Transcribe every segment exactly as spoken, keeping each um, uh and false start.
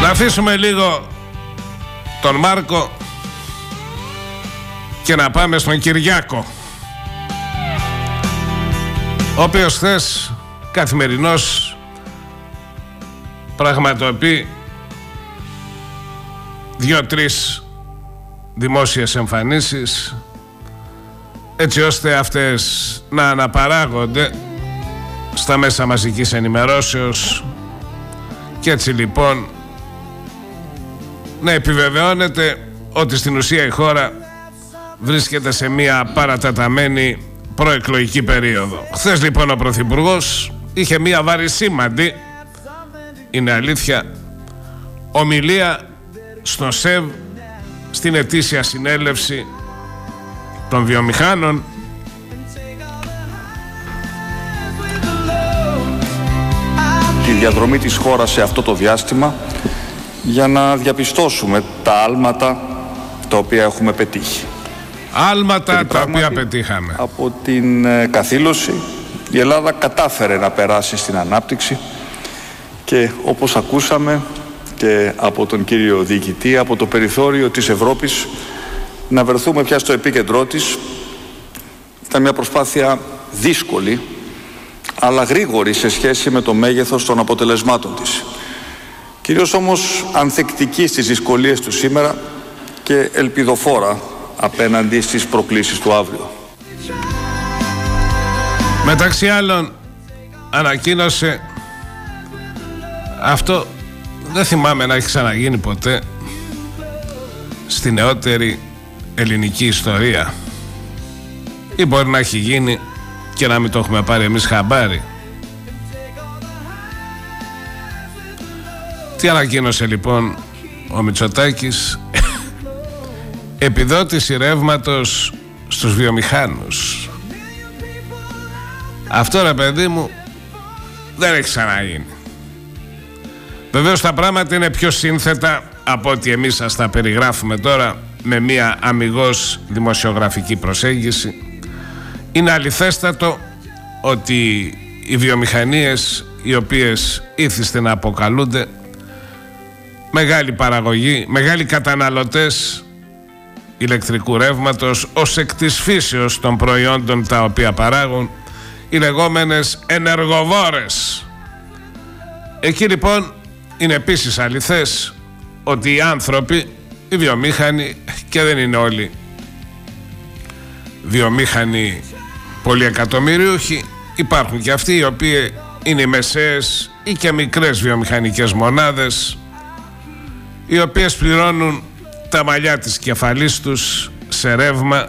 Να αφήσουμε λίγο τον Μάρκο και να πάμε στον Κυριάκο, ο οποίος χθες καθημερινώς πραγματοποιεί δύο-τρεις δημόσιες εμφανίσεις έτσι ώστε αυτές να αναπαράγονται στα μέσα μαζικής ενημερώσεως και έτσι λοιπόν να επιβεβαιώνεται ότι στην ουσία η χώρα βρίσκεται σε μια παραταταμένη προεκλογική περίοδο. Χθες λοιπόν ο Πρωθυπουργός είχε μια βαρισίμαντη, είναι αλήθεια, ομιλία στο ΣΕΒ στην ετήσια συνέλευση των βιομηχάνων τη διαδρομή της χώρας σε αυτό το διάστημα για να διαπιστώσουμε τα άλματα τα οποία έχουμε πετύχει. Άλματα τα οποία πετύχαμε. Από την καθήλωση η Ελλάδα κατάφερε να περάσει στην ανάπτυξη και όπως ακούσαμε και από τον κύριο διοικητή, από το περιθώριο της Ευρώπης να βρεθούμε πια στο επίκεντρό της. Ήταν μια προσπάθεια δύσκολη αλλά γρήγορη σε σχέση με το μέγεθος των αποτελεσμάτων της. Κυρίως όμως ανθεκτική στις δυσκολίες του σήμερα και ελπιδοφόρα απέναντι στις προκλήσεις του αύριο. Μεταξύ άλλων ανακοίνωσε, αυτό δεν θυμάμαι να έχει ξαναγίνει ποτέ στη νεότερη ελληνική ιστορία, ή μπορεί να έχει γίνει και να μην το έχουμε πάρει εμείς χαμπάρι. Τι ανακοίνωσε λοιπόν ο Μητσοτάκης? Επιδότηση ρεύματος στους βιομηχάνους. Αυτό ρε παιδί μου δεν έχει ξαναγίνει. Βεβαίως τα πράγματα είναι πιο σύνθετα από ότι εμείς σας τα περιγράφουμε τώρα με μια αμιγώς δημοσιογραφική προσέγγιση. Είναι αληθέστατο ότι οι βιομηχανίες οι οποίες ήθιστε να αποκαλούνται μεγάλη παραγωγή, μεγάλοι καταναλωτές ηλεκτρικού ρεύματος ως εκ της φύσεως των προϊόντων τα οποία παράγουν, οι λεγόμενες ενεργοβόρες. Εκεί λοιπόν είναι επίσης αληθές ότι οι άνθρωποι, οι βιομήχανοι, και δεν είναι όλοι βιομήχανοι πολυεκατομμυριούχοι, υπάρχουν και αυτοί οι οποίοι είναι οι μεσαίες ή και μικρές βιομηχανικές μονάδες, οι οποίες πληρώνουν τα μαλλιά της κεφαλής τους σε ρεύμα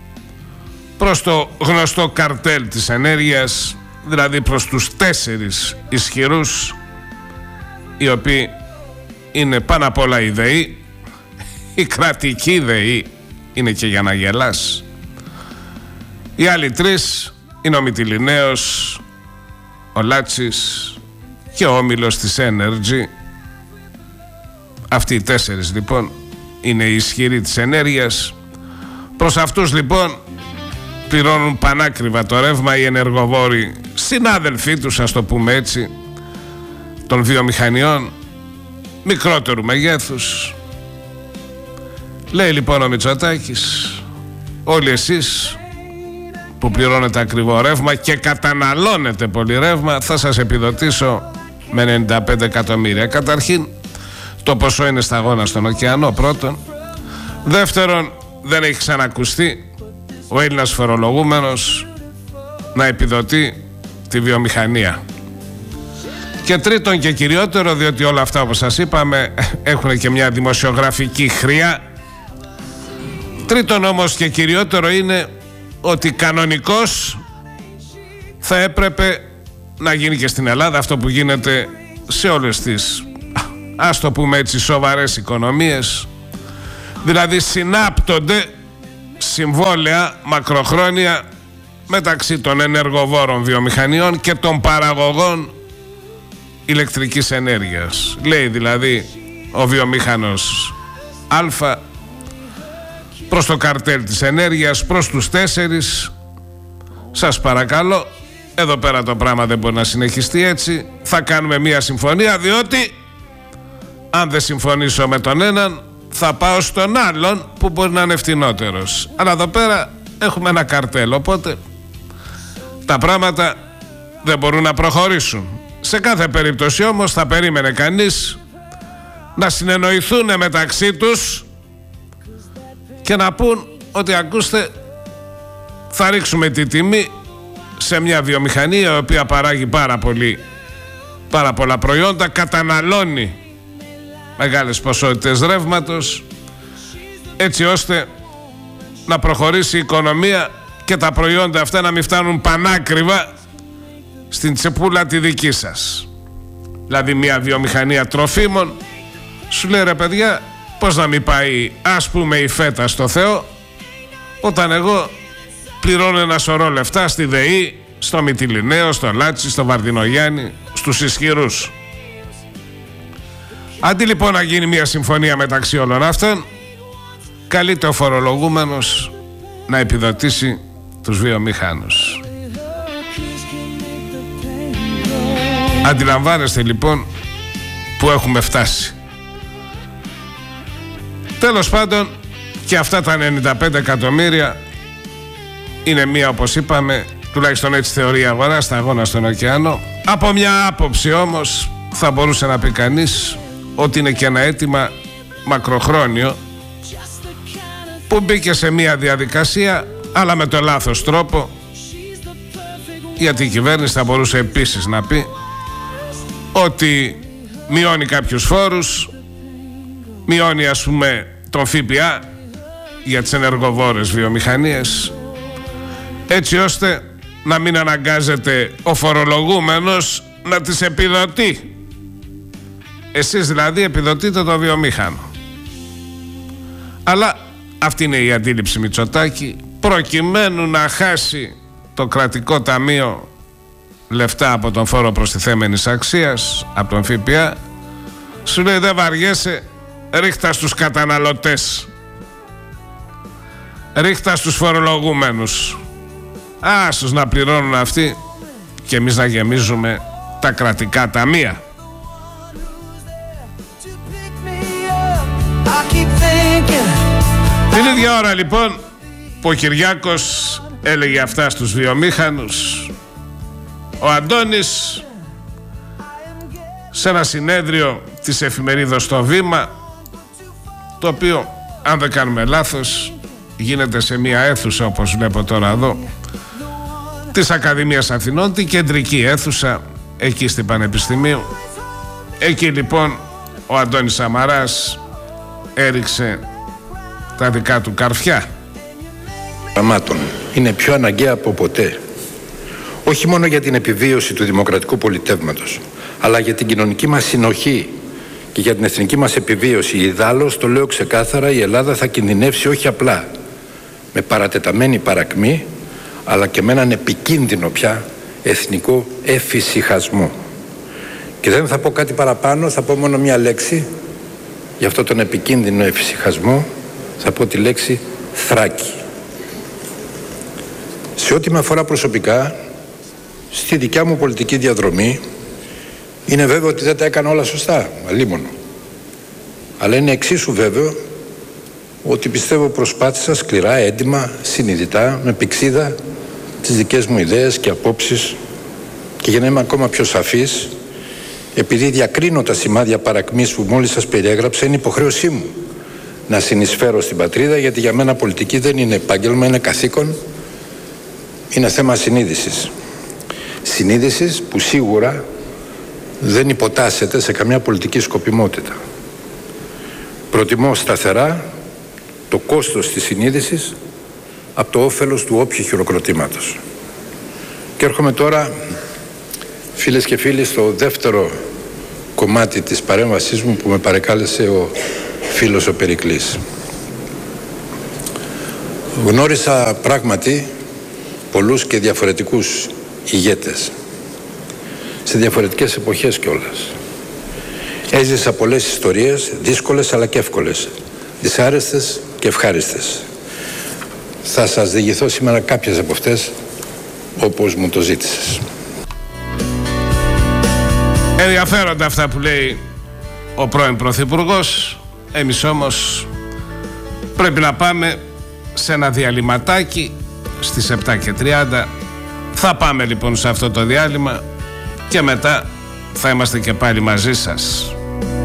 προς το γνωστό καρτέλ της ενέργειας, δηλαδή προς τους τέσσερις ισχυρούς, οι οποίοι είναι πάνω απ' όλα οι ΔΕΗ. Η κρατική ΔΕΗ είναι και για να γελάς. Οι άλλοι τρεις είναι ο Μυτιληναίος, ο Λάτσης και ο όμιλος της Energy. Αυτοί οι τέσσερις λοιπόν είναι οι ισχυροί της ενέργειας. Προς αυτούς λοιπόν πληρώνουν πανάκριβα το ρεύμα οι ενεργοβόροι συνάδελφοί τους, ας το πούμε έτσι, των βιομηχανιών μικρότερου μεγέθους. Λέει λοιπόν ο Μητσοτάκης, όλοι εσείς που πληρώνετε ακριβό ρεύμα και καταναλώνετε πολύ ρεύμα, θα σας επιδοτήσω με ενενήντα πέντε εκατομμύρια. Καταρχήν το ποσό είναι σταγόνα στον ωκεανό, πρώτον. Δεύτερον, δεν έχει ξανακουστεί ο Έλληνας φορολογούμενος να επιδοτεί τη βιομηχανία. Και τρίτον και κυριότερο, διότι όλα αυτά όπως σας είπαμε έχουν και μια δημοσιογραφική χρειά, τρίτον όμως και κυριότερο είναι ότι κανονικώς θα έπρεπε να γίνει και στην Ελλάδα αυτό που γίνεται σε όλες τις, ας το πούμε έτσι, σοβαρές οικονομίες. Δηλαδή συνάπτονται συμβόλαια μακροχρόνια μεταξύ των ενεργοβόρων βιομηχανιών και των παραγωγών ηλεκτρικής ενέργειας. Λέει δηλαδή ο βιομήχανος Α προς το καρτέλ της ενέργειας, προς τους τέσσερις, σας παρακαλώ, εδώ πέρα το πράγμα δεν μπορεί να συνεχιστεί έτσι, θα κάνουμε μια συμφωνία, διότι αν δεν συμφωνήσω με τον έναν, θα πάω στον άλλον που μπορεί να είναι φτηνότερος. Αλλά εδώ πέρα έχουμε ένα καρτέλ, οπότε τα πράγματα δεν μπορούν να προχωρήσουν. Σε κάθε περίπτωση όμως θα περίμενε κανείς να συνεννοηθούν μεταξύ τους και να πούν ότι ακούστε, θα ρίξουμε τη τιμή σε μια βιομηχανία η οποία παράγει πάρα, πολύ, πάρα πολλά προϊόντα, καταναλώνει μεγάλες ποσότητες ρεύματος, έτσι ώστε να προχωρήσει η οικονομία και τα προϊόντα αυτά να μην φτάνουν πανάκριβα στην τσεπούλα τη δική σας. Δηλαδή μια βιομηχανία τροφίμων σου λέει, ρε παιδιά, πώς να μην πάει ας πούμε η φέτα στο Θεό, όταν εγώ πληρώνω ένα σωρό λεφτά στη ΔΕΗ, στο Μυτιληναίο, στο Λάτσι, στο Βαρδινογιάννη, στους ισχυρούς. Αντί λοιπόν να γίνει μια συμφωνία μεταξύ όλων αυτών, καλείται ο φορολογούμενος να επιδοτήσει τους βιομηχάνους. Αντιλαμβάνεστε λοιπόν που έχουμε φτάσει. Τέλος πάντων, και αυτά τα ενενήντα πέντε εκατομμύρια είναι μία, όπως είπαμε, τουλάχιστον έτσι θεωρεί η αγορά, στα αγώνα στον ωκεανό. Από μια άποψη όμως θα μπορούσε να πει κανείς ότι είναι και ένα αίτημα μακροχρόνιο που μπήκε σε μια διαδικασία, αλλά με το λάθος τρόπο, γιατί η κυβέρνηση θα μπορούσε επίσης να πει ότι μειώνει κάποιους φόρους, μειώνει ας πούμε τον ΦΠΑ για τις ενεργοβόρες βιομηχανίες, έτσι ώστε να μην αναγκάζεται ο φορολογούμενος να τις επιδοτεί. Εσείς δηλαδή επιδοτείτε το βιομήχανο. Αλλά αυτή είναι η αντίληψη Μητσοτάκη, προκειμένου να χάσει το κρατικό ταμείο λεφτά από τον φόρο προστιθέμενης αξίας, από τον ΦΠΑ, σου λέει δεν βαριέσαι, ρίχτα στους καταναλωτές, ρίχτα στους φορολογούμενους, άσως να πληρώνουν αυτοί και εμείς να γεμίζουμε τα κρατικά ταμεία. Την ίδια ώρα λοιπόν που ο Κυριάκος έλεγε αυτά στους βιομήχανους, ο Αντώνης σε ένα συνέδριο της εφημερίδας Το Βήμα, το οποίο αν δεν κάνουμε λάθος γίνεται σε μια αίθουσα, όπως βλέπω τώρα εδώ, της Ακαδημίας Αθηνών, την κεντρική αίθουσα εκεί στην Πανεπιστημίου. Εκεί λοιπόν ο Αντώνης Σαμαράς έριξε τα δικά του καρφιά. Πραγμάτων είναι πιο αναγκαία από ποτέ, όχι μόνο για την επιβίωση του δημοκρατικού πολιτεύματος, αλλά για την κοινωνική μας συνοχή και για την εθνική μας επιβίωση. Ιδάλλως, το λέω ξεκάθαρα, η Ελλάδα θα κινδυνεύσει όχι απλά με παρατεταμένη παρακμή, αλλά και με έναν επικίνδυνο πια εθνικό εφησυχασμό. Και δεν θα πω κάτι παραπάνω, θα πω μόνο μια λέξη για αυτό τον επικίνδυνο εφησυχασμό, θα πω τη λέξη Θράκη. Σε ό,τι με αφορά προσωπικά, στη δικιά μου πολιτική διαδρομή, είναι βέβαιο ότι δεν τα έκανα όλα σωστά, αλίμονο. Αλλά είναι εξίσου βέβαιο ότι πιστεύω προσπάθησα σκληρά, έντιμα, συνειδητά, με πηξίδα τις δικές μου ιδέες και απόψεις, και για να είμαι ακόμα πιο σαφής, επειδή διακρίνω τα σημάδια παρακμής που μόλις σας περιέγραψα, είναι υποχρέωσή μου να συνεισφέρω στην πατρίδα, γιατί για μένα πολιτική δεν είναι επάγγελμα, είναι καθήκον, είναι θέμα συνείδησης. Συνείδησης που σίγουρα δεν υποτάσσεται σε καμιά πολιτική σκοπιμότητα. Προτιμώ σταθερά το κόστος της συνείδησης από το όφελος του όποιου χειροκροτήματος. Και έρχομαι τώρα, φίλες και φίλοι, στο δεύτερο κομμάτι της παρέμβασής μου που με παρεκάλεσε ο φίλος ο Περικλής. Γνώρισα πράγματι πολλούς και διαφορετικούς ηγέτες σε διαφορετικές εποχές κιόλας. Έζησα πολλές ιστορίες, δύσκολες αλλά και εύκολες, δυσάρεστες και ευχάριστες. Θα σας διηγηθώ σήμερα κάποιες από αυτές όπως μου το ζήτησες. Ενδιαφέροντα αυτά που λέει ο πρώην Πρωθυπουργός. Εμείς όμως πρέπει να πάμε σε ένα διαλυματάκι στις επτά και τριάντα. Θα πάμε λοιπόν σε αυτό το διάλειμμα και μετά θα είμαστε και πάλι μαζί σας.